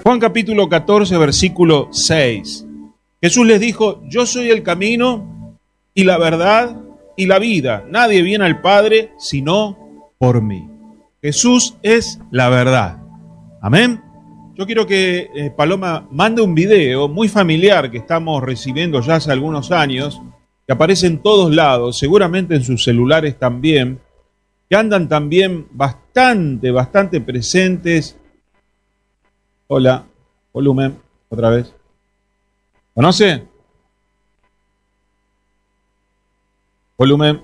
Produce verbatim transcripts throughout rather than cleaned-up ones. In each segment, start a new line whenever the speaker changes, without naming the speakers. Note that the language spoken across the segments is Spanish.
Juan capítulo catorce, versículo seis. Jesús les dijo: yo soy el camino y la verdad y la vida. Nadie viene al Padre sino por mí. Jesús es la verdad. Amén. Yo quiero que eh, Paloma mande un video muy familiar que estamos recibiendo ya hace algunos años, que aparece en todos lados, seguramente en sus celulares también, que andan también bastante, bastante presentes. Hola, volumen, otra vez. ¿Conoce? Volumen.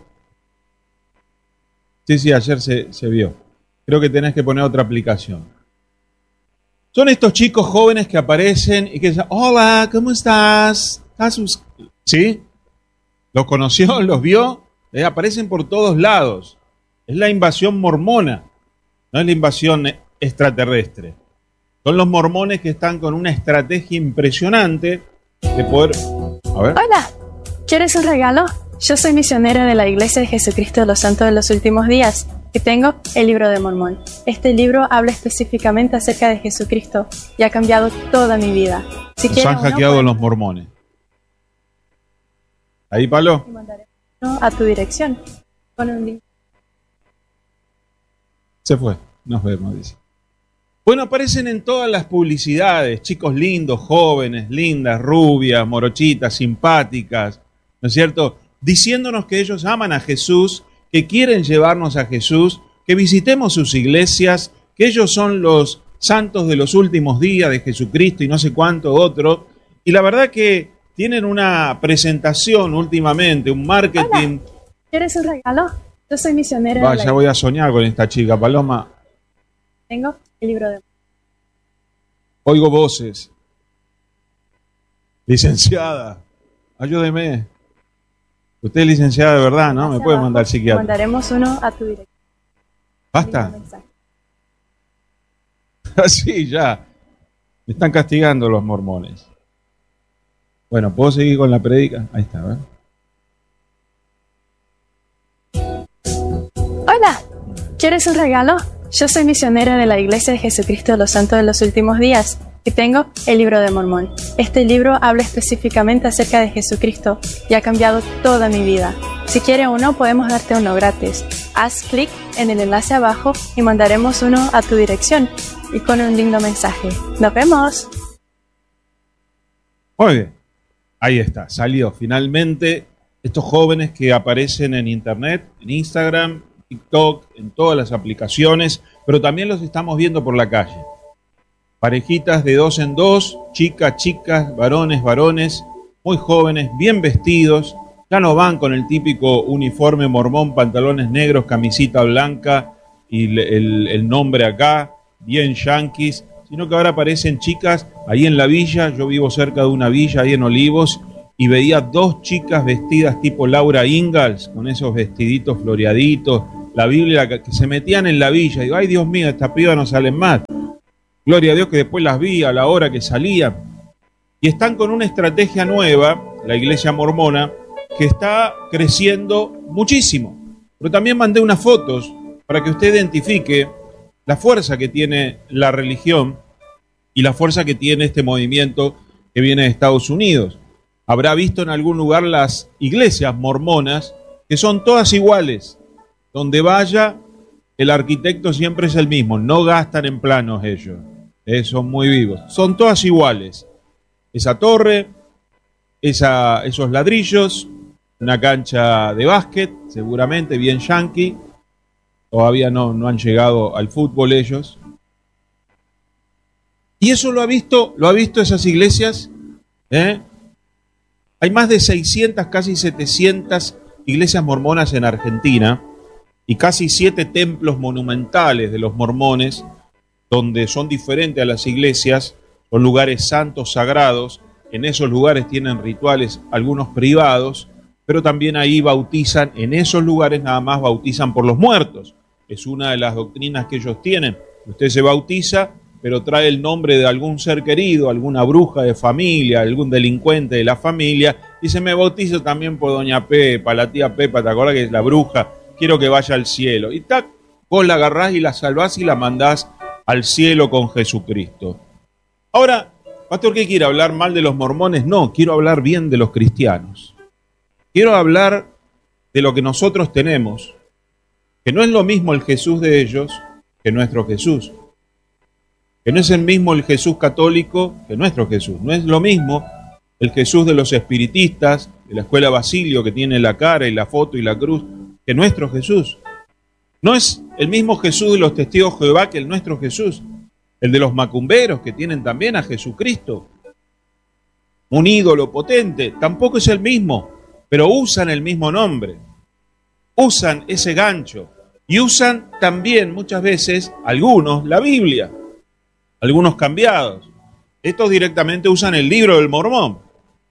Sí, sí, ayer se, se vio. Creo que tenés que poner otra aplicación. Son estos chicos jóvenes que aparecen y que dicen: hola, ¿cómo estás? ¿Estás? ¿Sí? ¿Los conoció? ¿Los vio? Eh, aparecen por todos lados. Es la invasión mormona, no es la invasión extraterrestre. Son los mormones que están con una estrategia impresionante de poder... A ver.
Hola, ¿quieres un regalo? Yo soy misionera de la Iglesia de Jesucristo de los Santos de los Últimos Días y tengo el libro de Mormón. Este libro habla específicamente acerca de Jesucristo y ha cambiado toda mi vida. Si
Nos han hackeado uno, los mormones. ¿Ahí, Pablo?
Y mandaré uno a tu dirección con un link.
Se fue, nos vemos, dice. Bueno, aparecen en todas las publicidades, chicos lindos, jóvenes, lindas, rubias, morochitas, simpáticas, ¿no es cierto?, diciéndonos que ellos aman a Jesús, que quieren llevarnos a Jesús, que visitemos sus iglesias, que ellos son los santos de los últimos días de Jesucristo y no sé cuánto otro. Y la verdad que tienen una presentación últimamente, un marketing.
Hola, ¿quieres un regalo? Yo soy misionera.
Va,
de la
ya voy a soñar con esta chica, Paloma.
Tengo el libro de...
Oigo voces. Licenciada, ayúdeme. Usted es licenciada de verdad, ¿no? Me puede mandar psiquiatra.
Mandaremos uno a tu dirección.
¿Basta? Así ya. Me están castigando los mormones. Bueno, ¿puedo seguir con la predica? Ahí está, ¿verdad?
Hola, ¿quieres un regalo? Yo soy misionera de la Iglesia de Jesucristo de los Santos de los Últimos Días y tengo el libro de Mormón. Este libro habla específicamente acerca de Jesucristo y ha cambiado toda mi vida. Si quieres uno, podemos darte uno gratis. Haz clic en el enlace abajo y mandaremos uno a tu dirección y con un lindo mensaje. ¡Nos vemos!
Muy bien. Ahí está, salió finalmente estos jóvenes que aparecen en internet, en Instagram, TikTok, en todas las aplicaciones, pero también los estamos viendo por la calle. Parejitas de dos en dos, chicas, chicas, varones, varones, muy jóvenes, bien vestidos, ya no van con el típico uniforme mormón, pantalones negros, camisita blanca y el, el nombre acá, bien yanquis, sino que ahora aparecen chicas ahí en la villa. Yo vivo cerca de una villa ahí en Olivos y veía dos chicas vestidas tipo Laura Ingalls, con esos vestiditos floreaditos, la Biblia, que se metían en la villa. Digo, ay Dios mío, esta piba no salen más. Gloria a Dios que después las vi a la hora que salían. Y están con una estrategia nueva, la iglesia mormona, que está creciendo muchísimo. Pero también mandé unas fotos para que usted identifique la fuerza que tiene la religión y la fuerza que tiene este movimiento que viene de Estados Unidos. Habrá visto en algún lugar las iglesias mormonas, que son todas iguales. Donde vaya, el arquitecto siempre es el mismo. No gastan en planos ellos. Eh, son muy vivos. Son todas iguales. Esa torre, esa, esos ladrillos, una cancha de básquet, seguramente bien yankee. Todavía no, no han llegado al fútbol ellos. Y eso lo ha visto, lo ha visto esas iglesias. ¿eh? Hay más de seiscientas, casi setecientas iglesias mormonas en Argentina y casi siete templos monumentales de los mormones, donde son diferentes a las iglesias, son lugares santos, sagrados. En esos lugares tienen rituales, algunos privados, pero también ahí bautizan, en esos lugares nada más bautizan por los muertos. Es una de las doctrinas que ellos tienen. Usted se bautiza, pero trae el nombre de algún ser querido, alguna bruja de familia, algún delincuente de la familia, y se me bautizo también por doña Pepa, la tía Pepa, ¿te acuerdas que es la bruja? Quiero que vaya al cielo. Y tac, vos la agarrás y la salvás y la mandás al cielo con Jesucristo. Ahora, pastor, ¿qué quiere? ¿Hablar mal de los mormones? No, quiero hablar bien de los cristianos. Quiero hablar de lo que nosotros tenemos, que no es lo mismo el Jesús de ellos que nuestro Jesús. Que no es el mismo el Jesús católico que nuestro Jesús. No es lo mismo el Jesús de los espiritistas, de la escuela Basilio, que tiene la cara y la foto y la cruz, que nuestro Jesús. No es el mismo Jesús de los testigos de Jehová que el nuestro Jesús. El de los macumberos, que tienen también a Jesucristo, un ídolo potente, tampoco es el mismo, pero usan el mismo nombre. Usan ese gancho. Y usan también muchas veces, algunos, la Biblia. Algunos cambiados. Estos directamente usan el libro del Mormón. No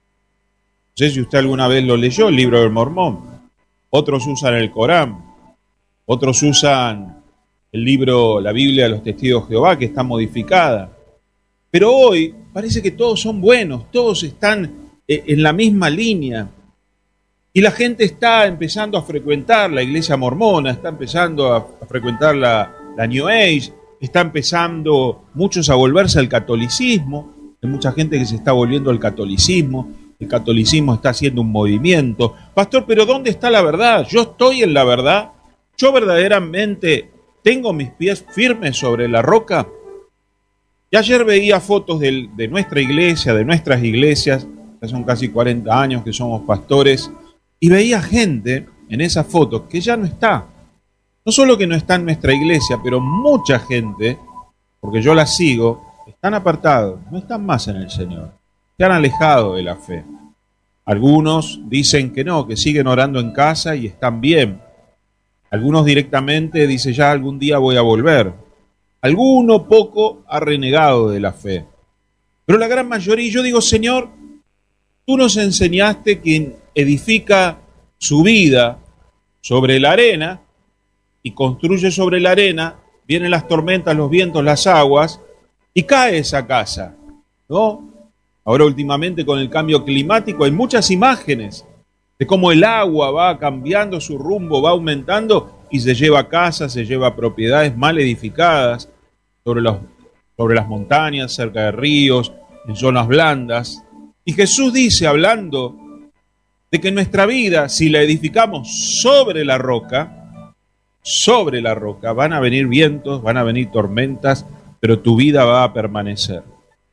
sé si usted alguna vez lo leyó, el libro del Mormón. Otros usan el Corán. Otros usan el libro, la Biblia de los Testigos de Jehová, que está modificada. Pero hoy parece que todos son buenos, todos están en la misma línea. Y la gente está empezando a frecuentar la iglesia mormona, está empezando a frecuentar la, la New Age, está empezando muchos a volverse al catolicismo. Hay mucha gente que se está volviendo al catolicismo. El catolicismo está haciendo un movimiento. Pastor, ¿pero dónde está la verdad? ¿Yo estoy en la verdad? ¿Yo verdaderamente tengo mis pies firmes sobre la roca? Y ayer veía fotos de, de nuestra iglesia, de nuestras iglesias, ya son casi cuarenta años que somos pastores, y veía gente en esas fotos que ya no está. No solo que no está en nuestra iglesia, pero mucha gente, porque yo la sigo, están apartados, no están más en el Señor, se han alejado de la fe. Algunos dicen que no, que siguen orando en casa y están bien. Algunos directamente dicen, ya algún día voy a volver. Alguno poco ha renegado de la fe. Pero la gran mayoría, yo digo, Señor, tú nos enseñaste que edifica su vida sobre la arena y construye sobre la arena, vienen las tormentas, los vientos, las aguas, y cae esa casa, ¿no? Ahora últimamente con el cambio climático hay muchas imágenes de cómo el agua va cambiando su rumbo, va aumentando y se lleva casas, se lleva propiedades mal edificadas sobre, los, sobre las montañas, cerca de ríos, en zonas blandas. Y Jesús dice, hablando de que nuestra vida, si la edificamos sobre la roca, sobre la roca, van a venir vientos, van a venir tormentas, pero tu vida va a permanecer.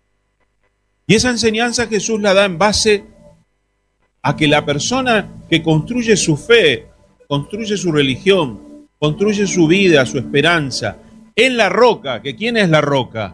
Y esa enseñanza Jesús la da en base a que la persona que construye su fe, construye su religión, construye su vida, su esperanza, en la roca, que ¿quién es la roca?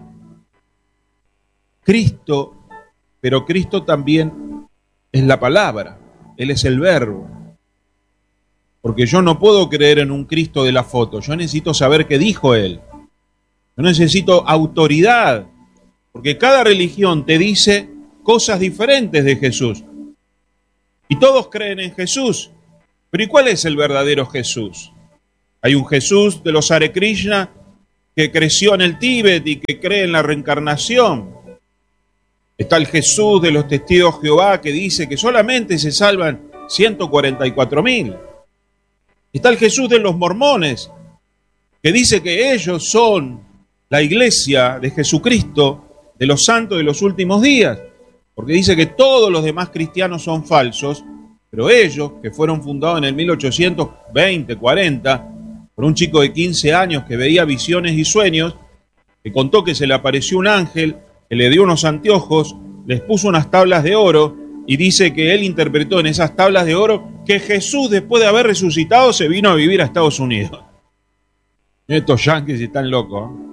Cristo, pero Cristo también es la palabra, Él es el verbo. Porque yo no puedo creer en un Cristo de la foto, yo necesito saber qué dijo Él. Yo necesito autoridad, porque cada religión te dice cosas diferentes de Jesús. Y todos creen en Jesús. Pero ¿y cuál es el verdadero Jesús? Hay un Jesús de los Hare Krishna que creció en el Tíbet y que cree en la reencarnación. Está el Jesús de los Testigos de Jehová que dice que solamente se salvan ciento cuarenta y cuatro mil. Está el Jesús de los mormones que dice que ellos son la iglesia de Jesucristo, de los santos de los últimos días, porque dice que todos los demás cristianos son falsos, pero ellos, que fueron fundados en el mil ochocientos veinte, cuarenta, por un chico de quince años que veía visiones y sueños, que contó que se le apareció un ángel, que le dio unos anteojos, les puso unas tablas de oro, y dice que él interpretó en esas tablas de oro que Jesús, después de haber resucitado, se vino a vivir a Estados Unidos. Estos yanquis están locos, ¿eh?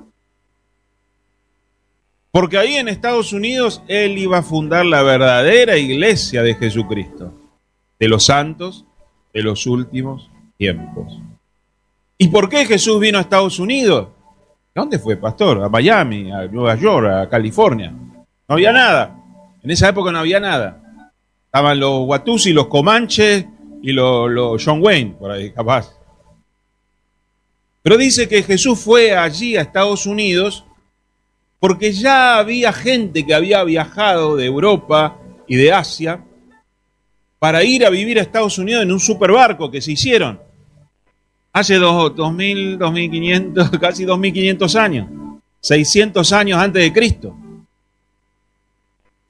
Porque ahí en Estados Unidos él iba a fundar la verdadera iglesia de Jesucristo, de los santos de los últimos tiempos. ¿Y por qué Jesús vino a Estados Unidos? ¿A dónde fue, pastor? A Miami, a Nueva York, a California. No había nada. En esa época no había nada. Estaban los Watusi, los Comanches y los, los John Wayne, por ahí, capaz. Pero dice que Jesús fue allí a Estados Unidos porque ya había gente que había viajado de Europa y de Asia para ir a vivir a Estados Unidos en un superbarco que se hicieron hace dos mil, dos mil quinientos, casi dos mil quinientos años, seiscientos años antes de Cristo.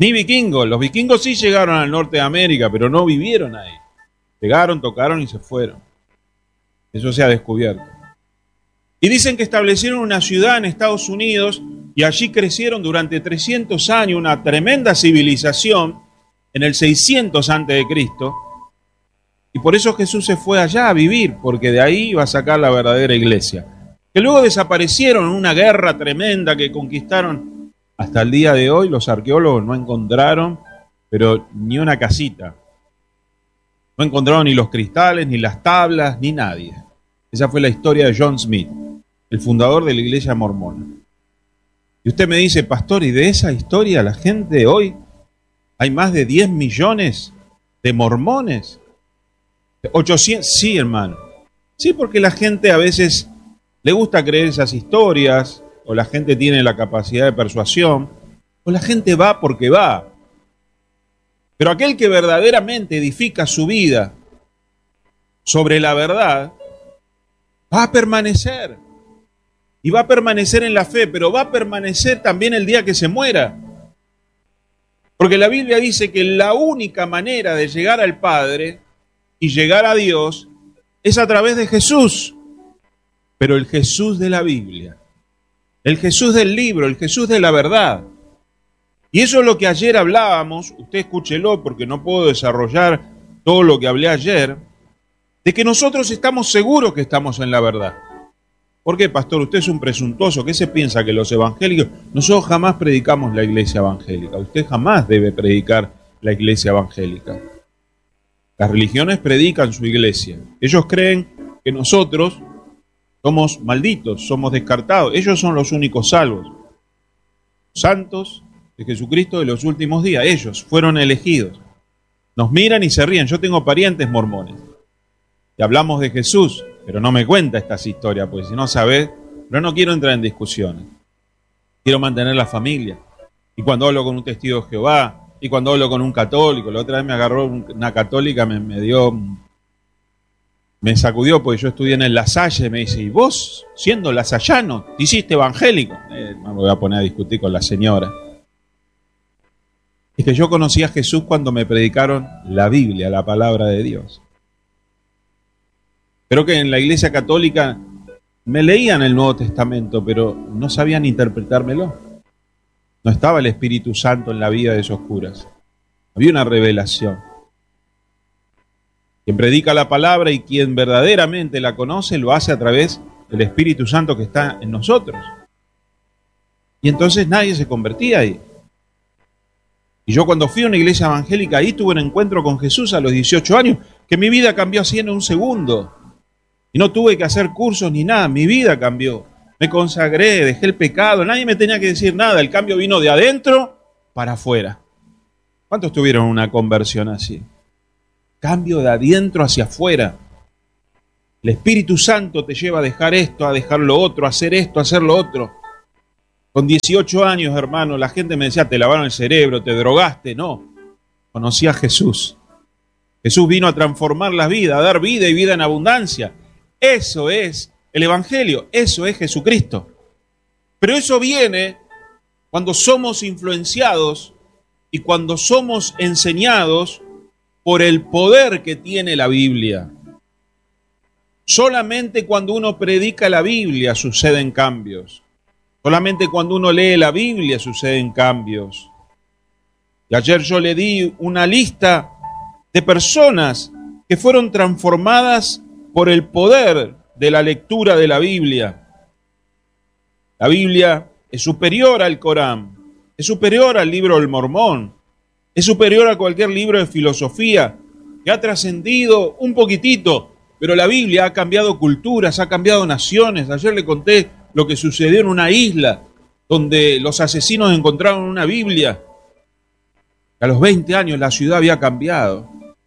Ni vikingos. Los vikingos sí llegaron al norte de América, pero no vivieron ahí. Llegaron, tocaron y se fueron. Eso se ha descubierto. Y dicen que establecieron una ciudad en Estados Unidos y allí crecieron durante trescientos años una tremenda civilización en el seiscientos antes de Cristo. Y por eso Jesús se fue allá a vivir, porque de ahí iba a sacar la verdadera iglesia. Que luego desaparecieron en una guerra tremenda que conquistaron. Hasta el día de hoy los arqueólogos no encontraron, pero ni una casita. No encontraron ni los cristales, ni las tablas, ni nadie. Esa fue la historia de John Smith, el fundador de la iglesia mormona. Y usted me dice, pastor, ¿y de esa historia la gente de hoy? Hay más de diez millones de mormones. ochocientos, sí, hermano. Sí, porque la gente a veces le gusta creer esas historias, o la gente tiene la capacidad de persuasión, o la gente va porque va. Pero aquel que verdaderamente edifica su vida sobre la verdad, va a permanecer. Y va a permanecer en la fe, pero va a permanecer también el día que se muera. Porque la Biblia dice que la única manera de llegar al Padre y llegar a Dios es a través de Jesús. Pero el Jesús de la Biblia, el Jesús del libro, el Jesús de la verdad. Y eso es lo que ayer hablábamos, usted escúchelo porque no puedo desarrollar todo lo que hablé ayer, de que nosotros estamos seguros que estamos en la verdad. ¿Por qué, pastor? Usted es un presuntuoso. ¿Qué se piensa que los evangélicos? Nosotros jamás predicamos la iglesia evangélica. Usted jamás debe predicar la iglesia evangélica. Las religiones predican su iglesia. Ellos creen que nosotros somos malditos, somos descartados. Ellos son los únicos salvos. Santos de Jesucristo de los últimos días. Ellos fueron elegidos. Nos miran y se ríen. Yo tengo parientes mormones. Y hablamos de Jesús, pero no me cuenta estas historias, porque si no sabe, pero no quiero entrar en discusiones. Quiero mantener la familia. Y cuando hablo con un testigo de Jehová, y cuando hablo con un católico, la otra vez me agarró una católica, me, me dio, me sacudió, porque yo estudié en el La Salle, me dice, ¿y vos, siendo lasallano, te hiciste evangélico? Eh, no me voy a poner a discutir con la señora. Es que yo conocí a Jesús cuando me predicaron la Biblia, la palabra de Dios. Creo que en la iglesia católica me leían el Nuevo Testamento, pero no sabían interpretármelo. No estaba el Espíritu Santo en la vida de esos curas. Había una revelación. Quien predica la palabra y quien verdaderamente la conoce, lo hace a través del Espíritu Santo que está en nosotros. Y entonces nadie se convertía ahí. Y yo cuando fui a una iglesia evangélica, ahí tuve un encuentro con Jesús a los dieciocho años, que mi vida cambió así en un segundo. Y no tuve que hacer cursos ni nada, mi vida cambió. Me consagré, dejé el pecado, nadie me tenía que decir nada. El cambio vino de adentro para afuera. ¿Cuántos tuvieron una conversión así? Cambio de adentro hacia afuera. El Espíritu Santo te lleva a dejar esto, a dejar lo otro, a hacer esto, a hacer lo otro. Con dieciocho años, hermano, la gente me decía, te lavaron el cerebro, te drogaste. No, conocí a Jesús. Jesús vino a transformar las vidas, a dar vida y vida en abundancia. Eso es el Evangelio, eso es Jesucristo. Pero eso viene cuando somos influenciados y cuando somos enseñados por el poder que tiene la Biblia. Solamente cuando uno predica la Biblia suceden cambios. Solamente cuando uno lee la Biblia suceden cambios. Y ayer yo le di una lista de personas que fueron transformadas por el poder de la lectura de la Biblia. La Biblia es superior al Corán, es superior al libro del Mormón, es superior a cualquier libro de filosofía que ha trascendido un poquitito, pero la Biblia ha cambiado culturas, ha cambiado naciones. Ayer le conté lo que sucedió en una isla donde los asesinos encontraron una Biblia. A los veinte años la ciudad había cambiado.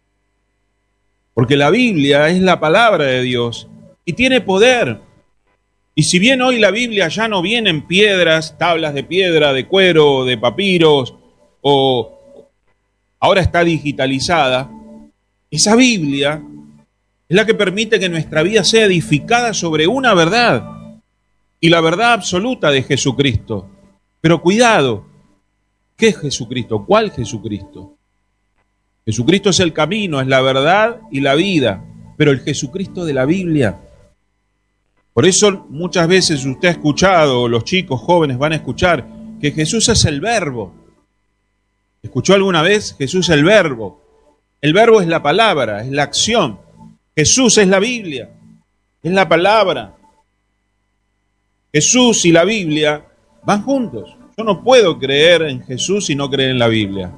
Porque la Biblia es la palabra de Dios y tiene poder. Y si bien hoy la Biblia ya no viene en piedras, tablas de piedra, de cuero, de papiros, o ahora está digitalizada, esa Biblia es la que permite que nuestra vida sea edificada sobre una verdad, y la verdad absoluta de Jesucristo. Pero cuidado, ¿Qué es Jesucristo? ¿Cuál Jesucristo? Jesucristo es el camino, es la verdad y la vida, pero el Jesucristo de la Biblia. Por eso muchas veces usted ha escuchado, o los chicos jóvenes van a escuchar, que Jesús es el verbo. ¿Escuchó alguna vez? Jesús es el verbo. El verbo es la palabra, es la acción. Jesús es la Biblia, es la palabra. Jesús y la Biblia van juntos. Yo no puedo creer en Jesús y no creer en la Biblia.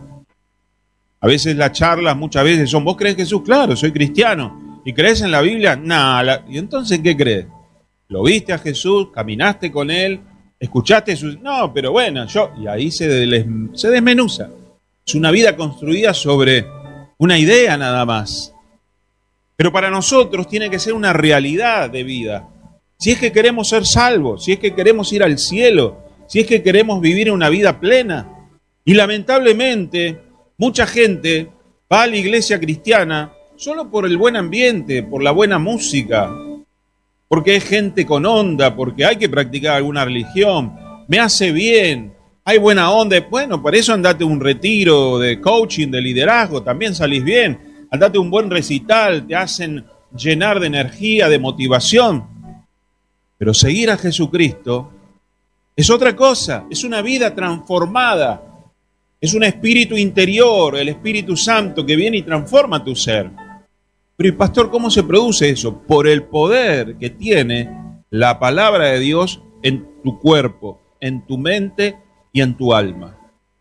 A veces las charlas, muchas veces son, ¿vos crees en Jesús? Claro, soy cristiano. ¿Y crees en la Biblia? Nada. ¿Y entonces qué crees? ¿Lo viste a Jesús? ¿Caminaste con Él? ¿Escuchaste sus...? No, pero bueno, yo... Y ahí se, des... se desmenuza. Es una vida construida sobre una idea nada más. Pero para nosotros tiene que ser una realidad de vida. Si es que queremos ser salvos, si es que queremos ir al cielo, si es que queremos vivir una vida plena. Y lamentablemente, mucha gente va a la iglesia cristiana solo por el buen ambiente, por la buena música, porque es gente con onda, porque hay que practicar alguna religión, me hace bien, hay buena onda. Bueno, por eso andate a un retiro de coaching, de liderazgo, también salís bien. Andate a un buen recital, te hacen llenar de energía, de motivación. Pero seguir a Jesucristo es otra cosa, es una vida transformada, es un espíritu interior, el Espíritu Santo que viene y transforma tu ser. Pero, ¿y pastor, cómo se produce eso? Por el poder que tiene la palabra de Dios en tu cuerpo, en tu mente y en tu alma.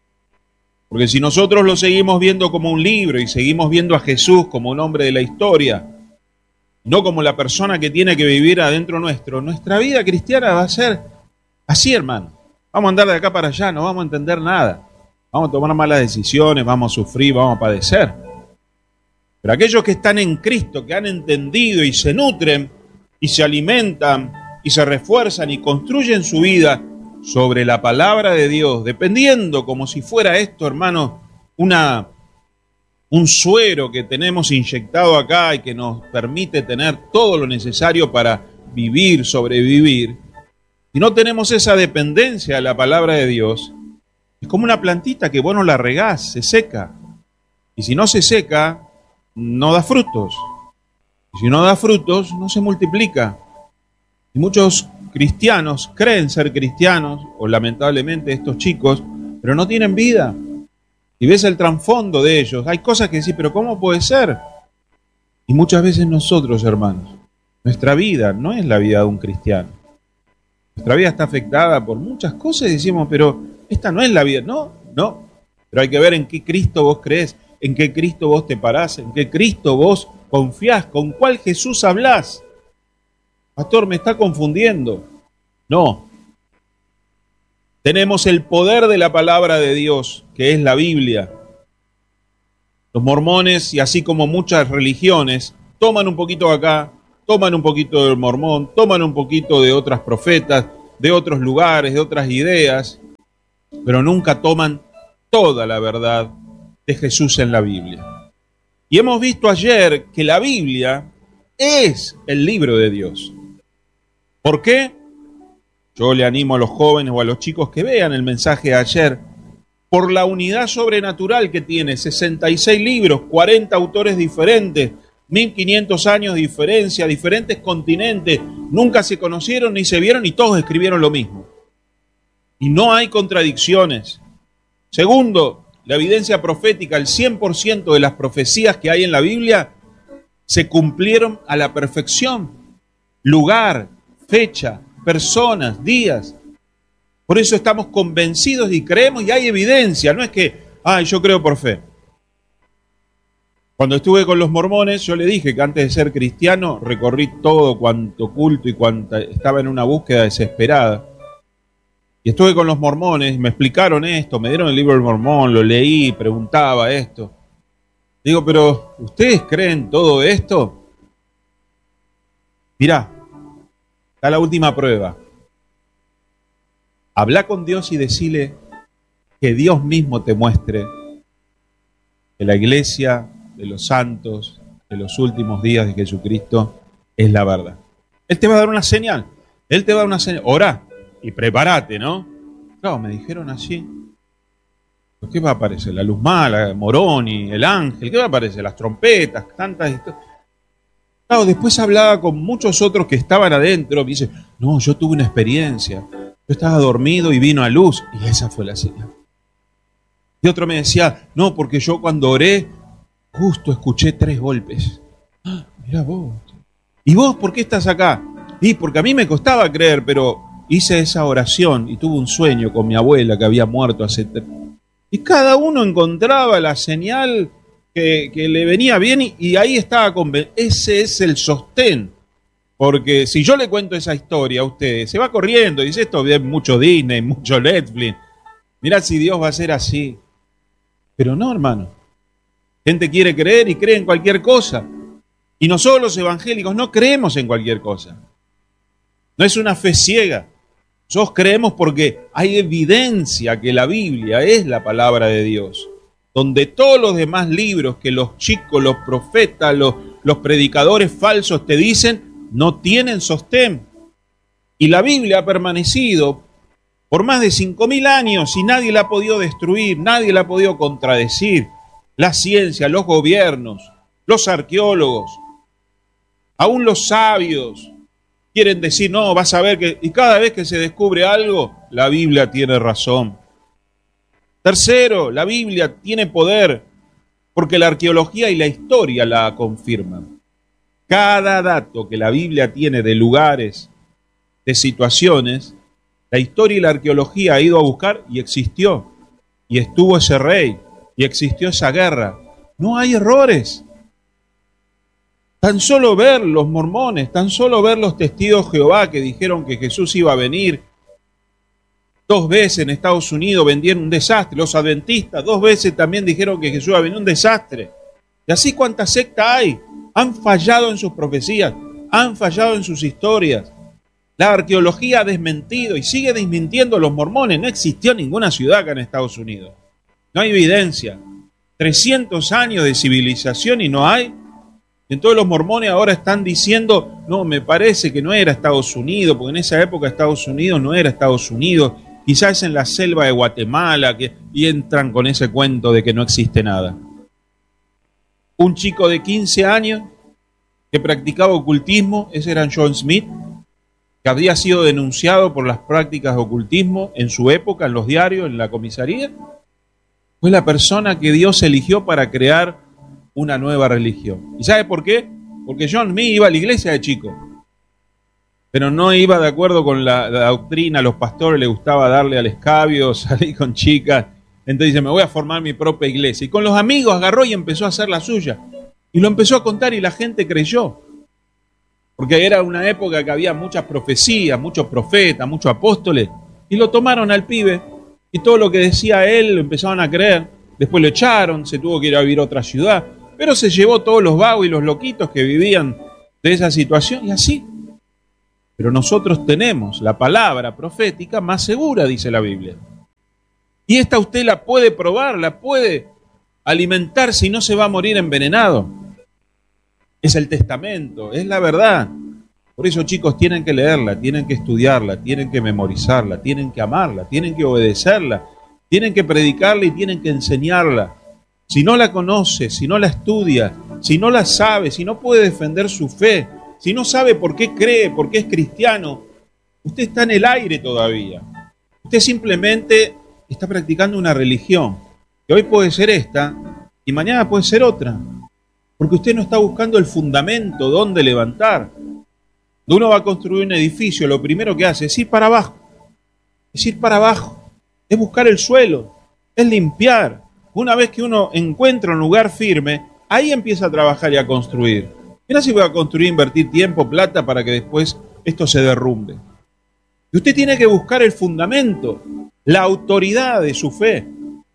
Porque si nosotros lo seguimos viendo como un libro y seguimos viendo a Jesús como un hombre de la historia, no como la persona que tiene que vivir adentro nuestro, nuestra vida cristiana va a ser así, hermano. Vamos a andar de acá para allá, no vamos a entender nada. Vamos a tomar malas decisiones, vamos a sufrir, vamos a padecer. Pero aquellos que están en Cristo, que han entendido y se nutren y se alimentan y se refuerzan y construyen su vida sobre la palabra de Dios, dependiendo como si fuera esto, hermano, una, un suero que tenemos inyectado acá y que nos permite tener todo lo necesario para vivir, sobrevivir. Si no tenemos esa dependencia de la palabra de Dios, es como una plantita que vos no la regás, se seca. Y si no se seca, no da frutos. Y si no da frutos, no se multiplica. Y muchos cristianos creen ser cristianos, o lamentablemente estos chicos, pero no tienen vida. Y ves el trasfondo de ellos. Hay cosas que decís, pero ¿cómo puede ser? Y muchas veces nosotros, hermanos, nuestra vida no es la vida de un cristiano. Nuestra vida está afectada por muchas cosas y decimos, pero esta no es la vida. No, no. Pero hay que ver en qué Cristo vos crees, en qué Cristo vos te parás, en qué Cristo vos confiás, con cuál Jesús hablás. Pastor, me está confundiendo. No. Tenemos el poder de la palabra de Dios, que es la Biblia. Los mormones, y así como muchas religiones, toman un poquito acá, toman un poquito del mormón, toman un poquito de otras profetas, de otros lugares, de otras ideas, pero nunca toman toda la verdad de Jesús en la Biblia. Y hemos visto ayer que la Biblia es el libro de Dios. ¿Por qué? Yo le animo a los jóvenes o a los chicos que vean el mensaje de ayer, por la unidad sobrenatural que tiene, sesenta y seis libros, cuarenta autores diferentes, mil quinientos años de diferencia, diferentes continentes, nunca se conocieron ni se vieron y todos escribieron lo mismo. Y no hay contradicciones. Segundo, la evidencia profética, el cien por ciento de las profecías que hay en la Biblia se cumplieron a la perfección. Lugar, fecha, personas, días. Por eso estamos convencidos y creemos y hay evidencia. No es que, ay, yo creo por fe. Cuando estuve con los mormones, yo le dije que antes de ser cristiano recorrí todo cuanto culto y cuanta, estaba en una búsqueda desesperada. Y estuve con los mormones, me explicaron esto, me dieron el libro del Mormón, lo leí, preguntaba esto. Digo, pero ¿ustedes creen todo esto? Mirá, está la última prueba. Habla con Dios y decile que Dios mismo te muestre que la iglesia de los santos, de los últimos días de Jesucristo, es la verdad. Él te va a dar una señal. Él te va a dar una señal. Orá y prepárate, ¿no? Claro, me dijeron así. ¿Qué va a aparecer? La luz mala, Moroni, el ángel, ¿qué va a aparecer? Las trompetas, tantas historias. Claro, después hablaba con muchos otros que estaban adentro, me dice, no, yo tuve una experiencia, yo estaba dormido y vino a luz, y esa fue la señal. Y otro me decía, no, porque yo cuando oré, justo escuché tres golpes. Ah, mirá vos. ¿Y vos por qué estás acá? Y porque a mí me costaba creer, pero hice esa oración y tuve un sueño con mi abuela que había muerto hace tres. Y cada uno encontraba la señal que, que le venía bien y, y ahí estaba convencido. Ese es el sostén. Porque si yo le cuento esa historia a ustedes, se va corriendo y dice, esto es mucho Disney, mucho Netflix. Mirá si Dios va a ser así. Pero no, hermano. Gente quiere creer y cree en cualquier cosa. Y nosotros los evangélicos no creemos en cualquier cosa. No es una fe ciega. Nosotros creemos porque hay evidencia que la Biblia es la palabra de Dios. Donde todos los demás libros que los chicos, los profetas, los, los predicadores falsos te dicen, no tienen sostén. Y la Biblia ha permanecido por más de cinco mil años y nadie la ha podido destruir, nadie la ha podido contradecir. La ciencia, los gobiernos, los arqueólogos, aún los sabios quieren decir, no, vas a ver que... Y cada vez que se descubre algo, la Biblia tiene razón. Tercero, la Biblia tiene poder porque la arqueología y la historia la confirman. Cada dato que la Biblia tiene de lugares, de situaciones, la historia y la arqueología ha ido a buscar y existió. Y estuvo ese rey, y existió esa guerra. No hay errores. Tan solo ver los mormones, tan solo ver los testigos de Jehová que dijeron que Jesús iba a venir. Dos veces en Estados Unidos vendieron un desastre. Los adventistas dos veces también dijeron que Jesús iba a venir, un desastre. Y así cuántas sectas hay. Han fallado en sus profecías, han fallado en sus historias. La arqueología ha desmentido y sigue desmintiendo a los mormones. No existió ninguna ciudad acá en Estados Unidos. No hay evidencia. trescientos años de civilización y no hay. Entonces los mormones ahora están diciendo, no, me parece que no era Estados Unidos, porque en esa época Estados Unidos no era Estados Unidos, quizás en la selva de Guatemala, que, y entran con ese cuento de que no existe nada. Un chico de quince años que practicaba ocultismo, ese era John Smith, que había sido denunciado por las prácticas de ocultismo en su época, en los diarios, en la comisaría, fue la persona que Dios eligió para crear una nueva religión. ¿Y sabe por qué? Porque John Smith iba a la iglesia de chico, pero no iba de acuerdo con la, la doctrina. A los pastores les gustaba darle al escabio, salir con chicas. Entonces dice, me voy a formar mi propia iglesia. Y con los amigos agarró y empezó a hacer la suya. Y lo empezó a contar y la gente creyó. Porque era una época que había muchas profecías, muchos profetas, muchos apóstoles. Y lo tomaron al pibe. Y todo lo que decía él lo empezaron a creer. Después lo echaron, se tuvo que ir a vivir a otra ciudad. Pero se llevó todos los vagos y los loquitos que vivían de esa situación. Y así. Pero nosotros tenemos la palabra profética más segura, dice la Biblia. Y esta usted la puede probar, la puede alimentar si no se va a morir envenenado. Es el testamento, es la verdad. Por eso, chicos, tienen que leerla, tienen que estudiarla, tienen que memorizarla, tienen que amarla, tienen que obedecerla, tienen que predicarla y tienen que enseñarla. Si no la conoce, si no la estudia, si no la sabe, si no puede defender su fe, si no sabe por qué cree, por qué es cristiano, usted está en el aire todavía. Usted simplemente está practicando una religión, que hoy puede ser esta y mañana puede ser otra, porque usted no está buscando el fundamento donde levantar. Cuando uno va a construir un edificio, lo primero que hace es ir para abajo, es ir para abajo, es buscar el suelo, es limpiar. Una vez que uno encuentra un lugar firme, ahí empieza a trabajar y a construir. Mira si voy a construir, invertir tiempo, plata, para que después esto se derrumbe. Y usted tiene que buscar el fundamento, la autoridad de su fe.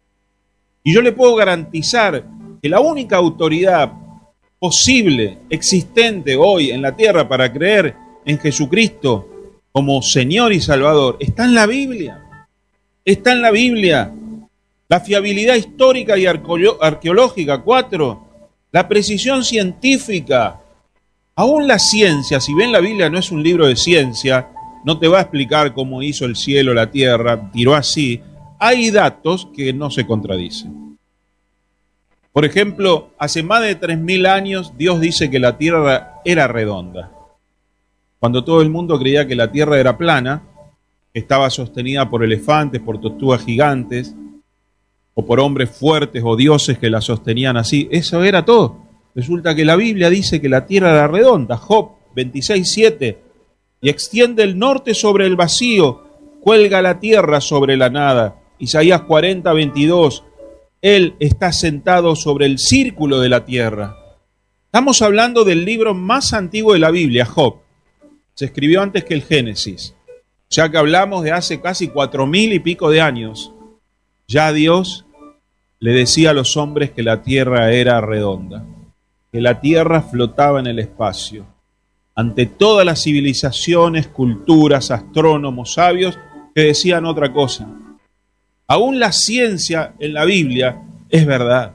Y yo le puedo garantizar que la única autoridad posible, existente hoy en la tierra para creer en Jesucristo como Señor y Salvador, está en la Biblia. Está en la Biblia. La fiabilidad histórica y arqueológica, cuatro. La precisión científica. Aún la ciencia, si bien la Biblia no es un libro de ciencia, no te va a explicar cómo hizo el cielo, la tierra, tiró así. hay datos que no se contradicen. Por ejemplo, hace más de tres mil años Dios dice que la tierra era redonda. Cuando todo el mundo creía que la tierra era plana, que estaba sostenida por elefantes, por tortugas gigantes, o por hombres fuertes o dioses que la sostenían así, eso era todo. Resulta que la Biblia dice que la tierra era redonda. Job veintiséis siete, y extiende el norte sobre el vacío, cuelga la tierra sobre la nada. Isaías cuarenta veintidós, Él está sentado sobre el círculo de la tierra. Estamos hablando del libro más antiguo de la Biblia, Job. Se escribió antes que el Génesis. Ya que hablamos de hace casi cuatro mil y pico de años, ya Dios le decía a los hombres que la tierra era redonda, que la tierra flotaba en el espacio. Ante todas las civilizaciones, culturas, astrónomos, sabios, que decían otra cosa. Aún la ciencia en la Biblia es verdad.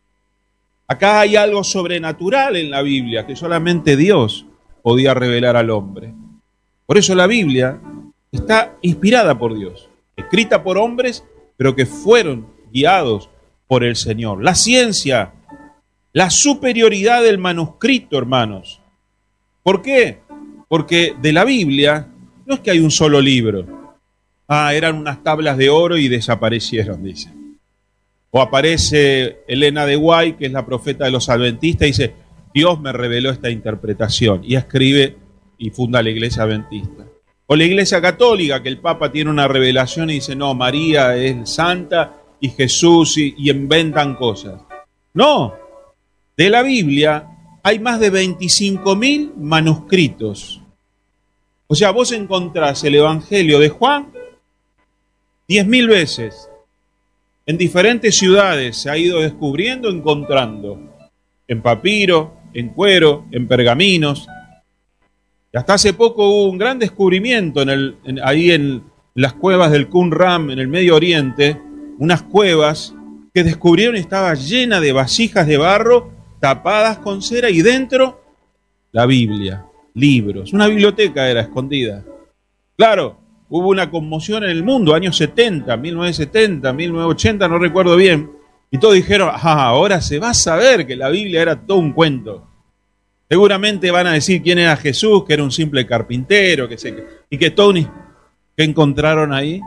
Acá hay algo sobrenatural en la Biblia que solamente Dios podía revelar al hombre. Por eso la Biblia está inspirada por Dios, escrita por hombres, pero que fueron guiados por el Señor. La ciencia, la superioridad del manuscrito, hermanos. ¿Por qué? Porque de la Biblia no es que hay un solo libro. Ah, eran unas tablas de oro y desaparecieron, dice. O aparece Elena de White, que es la profeta de los adventistas, y dice, Dios me reveló esta interpretación. Y escribe y funda la iglesia adventista. O la iglesia católica, que el Papa tiene una revelación y dice, no, María es santa y Jesús, y, y inventan cosas. No, de la Biblia hay más de veinticinco mil manuscritos. O sea, vos encontrás el Evangelio de Juan diez mil veces. En diferentes ciudades se ha ido descubriendo, encontrando. En papiro, en cuero, en pergaminos. Y hasta hace poco hubo un gran descubrimiento en el, en, ahí en las cuevas del Qumran, en el Medio Oriente, unas cuevas que descubrieron y estaba llena de vasijas de barro tapadas con cera y dentro la Biblia, libros, una biblioteca era escondida. Claro, hubo una conmoción en el mundo, años setenta, mil novecientos setenta, mil novecientos ochenta, no recuerdo bien, y todos dijeron, ah, ahora se va a saber que la Biblia era todo un cuento. Seguramente van a decir quién era Jesús, que era un simple carpintero, que sé, y que Tony, ¿qué encontraron ahí?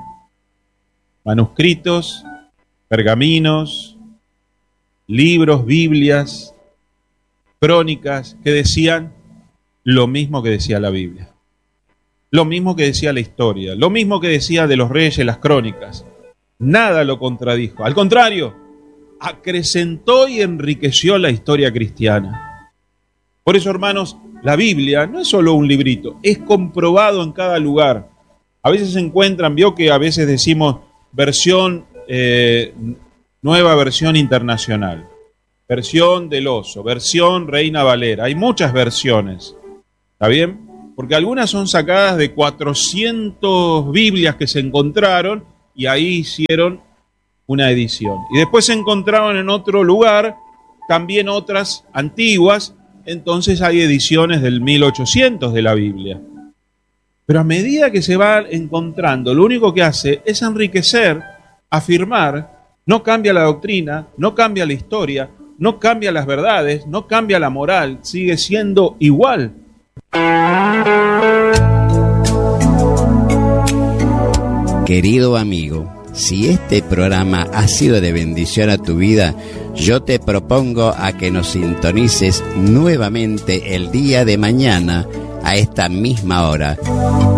Manuscritos, pergaminos, libros, Biblias, crónicas, que decían lo mismo que decía la Biblia. Lo mismo que decía la historia, lo mismo que decía de los reyes, las crónicas. Nada lo contradijo. Al contrario, acrecentó y enriqueció la historia cristiana. Por eso, hermanos, la Biblia no es solo un librito, es comprobado en cada lugar. A veces se encuentran, vio que a veces decimos versión, eh, nueva versión internacional, versión del Oso, versión Reina Valera. Hay muchas versiones, ¿está bien? Porque algunas son sacadas de cuatrocientas Biblias que se encontraron y ahí hicieron una edición. Y después se encontraron en otro lugar también otras antiguas. Entonces hay ediciones del mil ochocientos de la Biblia. Pero a medida que se va encontrando, lo único que hace es enriquecer, afirmar, no cambia la doctrina, no cambia la historia, no cambia las verdades, no cambia la moral, sigue siendo igual.
Querido amigo, si este programa ha sido de bendición a tu vida, yo te propongo a que nos sintonices nuevamente el día de mañana a esta misma hora.